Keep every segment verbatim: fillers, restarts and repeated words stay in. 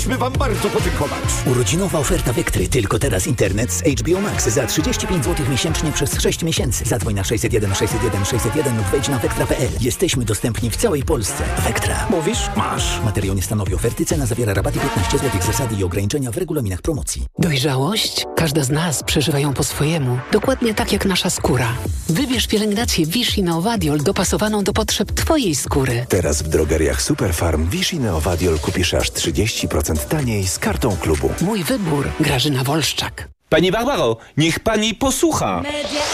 Chcemy wam bardzo podziękować. Urodzinowa oferta Vectry. Tylko teraz internet z H B O Max za trzydzieści pięć złotych miesięcznie przez sześć miesięcy. Zadzwoń na sześćset jeden sześćset jeden sześćset jeden lub wejdź na vectra kropka p l. Jesteśmy dostępni w całej Polsce. Vectra. Mówisz? Masz. Materiał nie stanowi oferty. Cena zawiera rabaty piętnaście złotych. Zasady i ograniczenia w regulaminach promocji. Dojrzałość? Każda z nas przeżywa ją po swojemu. Dokładnie tak jak nasza skóra. Wybierz pielęgnację Vichy Neovadiol dopasowaną do potrzeb twojej skóry. Teraz w drogeriach Superfarm Vichy Neovadiol kupisz aż trzydzieści procent taniej z kartą klubu. Mój wybór. Grażyna Wolszczak. Pani Barbaro, niech pani posłucha.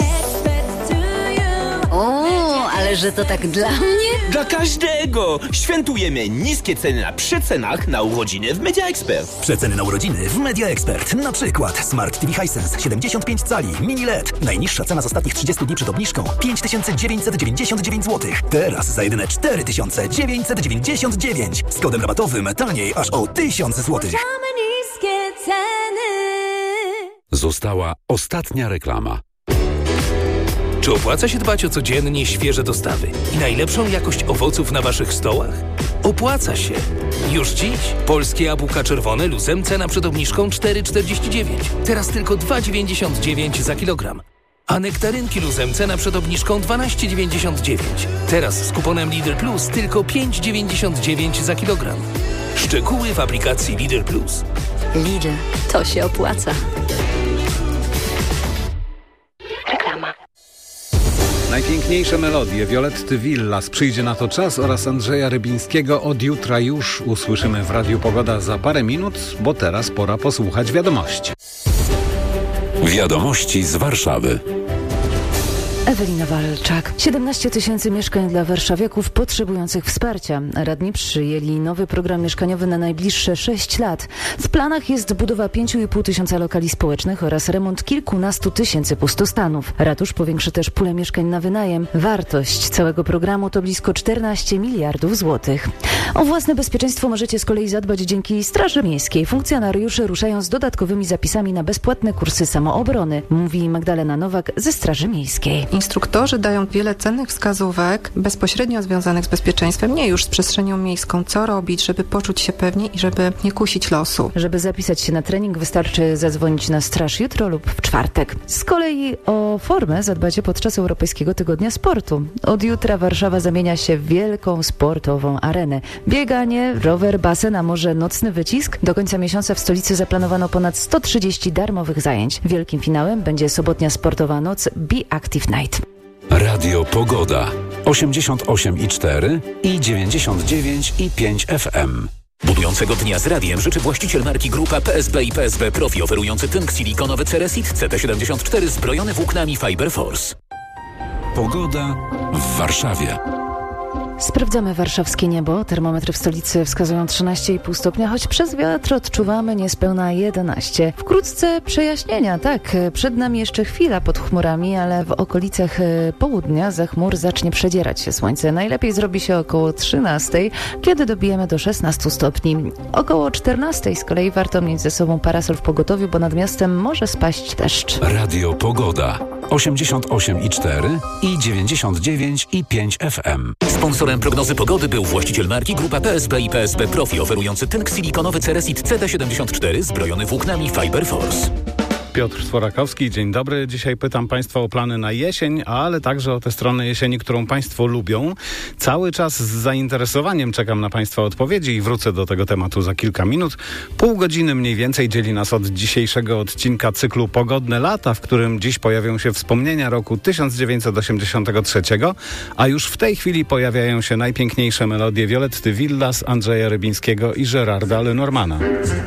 O, ale że to tak dla mnie? Dla każdego! Świętujemy niskie ceny na przecenach na urodziny w Media Expert. Przeceny na urodziny w Media Expert. Na przykład Smart T V Hisense siedemdziesiąt pięć cali, mini L E D. Najniższa cena z ostatnich trzydziestu dni przed obniżką pięć tysięcy dziewięćset dziewięćdziesiąt dziewięć złotych. Teraz za jedyne cztery tysiące dziewięćset dziewięćdziesiąt dziewięć. Z kodem rabatowym taniej aż o tysiąc złotych. Niskie ceny. Została ostatnia reklama. Czy opłaca się dbać o codziennie świeże dostawy i najlepszą jakość owoców na waszych stołach? Opłaca się. Już dziś polskie jabłka czerwone Luzem cena przed obniżką cztery czterdzieści dziewięć. Teraz tylko dwa dziewięćdziesiąt dziewięć za kilogram. A nektarynki Luzem cena przed obniżką dwanaście dziewięćdziesiąt dziewięć. Teraz z kuponem Lidl Plus tylko pięć dziewięćdziesiąt dziewięć za kilogram. Szczegóły w aplikacji Lidl Plus. Lidl, to się opłaca. Reklama. Najpiękniejsze melodie Violetty Villas, Przyjdzie na to czas oraz Andrzeja Rybińskiego Od jutra już usłyszymy w Radiu Pogoda za parę minut, bo teraz pora posłuchać wiadomości. Wiadomości z Warszawy. Ewelina Walczak. siedemnaście tysięcy mieszkań dla warszawiaków potrzebujących wsparcia. Radni przyjęli nowy program mieszkaniowy na najbliższe sześć lat. W planach jest budowa pięciu i pół tysiąca lokali społecznych oraz remont kilkunastu tysięcy pustostanów. Ratusz powiększy też pulę mieszkań na wynajem. Wartość całego programu to blisko czternaście miliardów złotych. O własne bezpieczeństwo możecie z kolei zadbać dzięki Straży Miejskiej. Funkcjonariusze ruszają z dodatkowymi zapisami na bezpłatne kursy samoobrony, mówi Magdalena Nowak ze Straży Miejskiej. Instruktorzy dają wiele cennych wskazówek bezpośrednio związanych z bezpieczeństwem, nie już z przestrzenią miejską, co robić, żeby poczuć się pewnie i żeby nie kusić losu. Żeby zapisać się na trening, wystarczy zadzwonić na straż jutro lub w czwartek. Z kolei o formę zadbacie podczas Europejskiego Tygodnia Sportu. Od jutra Warszawa zamienia się w wielką sportową arenę. Bieganie, rower, basen, a może nocny wycisk? Do końca miesiąca w stolicy zaplanowano ponad sto trzydzieści darmowych zajęć. Wielkim finałem będzie sobotnia sportowa noc Be Active Night. Radio Pogoda osiemdziesiąt osiem i cztery i dziewięćdziesiąt dziewięć i pięć F M. Budującego dnia z radiem życzy właściciel marki Grupa P S B i P S B Profi, oferujący tynk silikonowy Ceresit C T siedemdziesiąt cztery zbrojony włóknami Fiber Force. Pogoda w Warszawie. Sprawdzamy warszawskie niebo. Termometry w stolicy wskazują trzynaście i pół stopnia, choć przez wiatr odczuwamy niespełna jedenaście. Wkrótce przejaśnienia, tak. Przed nami jeszcze chwila pod chmurami, ale w okolicach południa za chmur zacznie przedzierać się słońce. Najlepiej zrobi się około trzynastej, kiedy dobijemy do szesnastu stopni. Około czternastej z kolei warto mieć ze sobą parasol w pogotowiu, bo nad miastem może spaść deszcz. Radio Pogoda osiemdziesiąt osiem i cztery i dziewięćdziesiąt dziewięć i pięć F M. Sponsorem prognozy pogody był właściciel marki Grupa P S B i P S B Profi, oferujący tynk silikonowy Ceresit C T siedemdziesiąt cztery zbrojony włóknami Fiber Force. Piotr Sworakowski, dzień dobry. Dzisiaj pytam Państwa o plany na jesień, ale także o tę stronę jesieni, którą Państwo lubią. Cały czas z zainteresowaniem czekam na Państwa odpowiedzi i wrócę do tego tematu za kilka minut. Pół godziny mniej więcej dzieli nas od dzisiejszego odcinka cyklu Pogodne lata, w którym dziś pojawią się wspomnienia roku tysiąc dziewięćset osiemdziesiątego trzeciego, a już w tej chwili pojawiają się najpiękniejsze melodie Violetty Villas, Andrzeja Rybińskiego i Gerarda Lenormana.